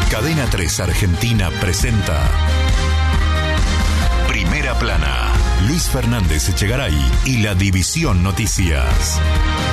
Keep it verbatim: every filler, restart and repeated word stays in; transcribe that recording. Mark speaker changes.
Speaker 1: Cadena tres Argentina presenta Primera Plana. Luis Fernández Echegaray y la División Noticias.